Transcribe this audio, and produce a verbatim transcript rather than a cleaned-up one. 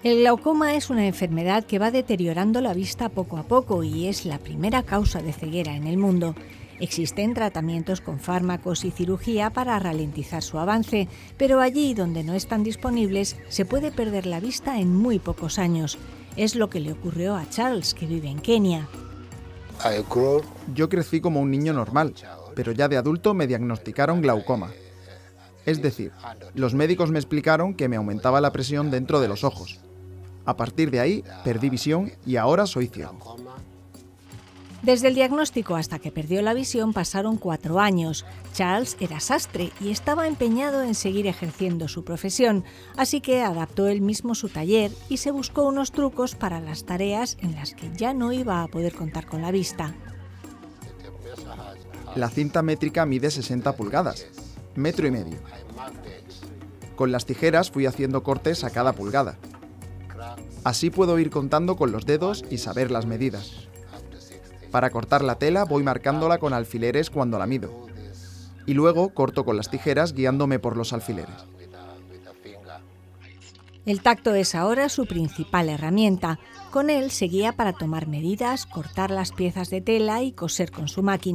El glaucoma es una enfermedad que va deteriorando la vista poco a poco y es la primera causa de ceguera en el mundo. Existen tratamientos con fármacos y cirugía para ralentizar su avance, pero allí donde no están disponibles se puede perder la vista en muy pocos años. Es lo que le ocurrió a Charles, que vive en Kenia. Yo crecí como un niño normal, pero ya de adulto me diagnosticaron glaucoma. Es decir, los médicos me explicaron que me aumentaba la presión dentro de los ojos. A partir de ahí, perdí visión y ahora soy ciego. Desde el diagnóstico hasta que perdió la visión pasaron cuatro años. Charles era sastre y estaba empeñado en seguir ejerciendo su profesión, así que adaptó él mismo su taller y se buscó unos trucos para las tareas en las que ya no iba a poder contar con la vista. La cinta métrica mide sesenta pulgadas, metro y medio. Con las tijeras fui haciendo cortes a cada pulgada. Así puedo ir contando con los dedos y saber las medidas. Para cortar la tela voy marcándola con alfileres cuando la mido. Y luego corto con las tijeras guiándome por los alfileres. El tacto es ahora su principal herramienta. Con él se guía para tomar medidas, cortar las piezas de tela y coser con su máquina.